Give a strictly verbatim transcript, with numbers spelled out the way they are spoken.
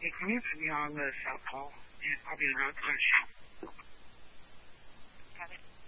你可以怎么样的小偷，你把别人看上。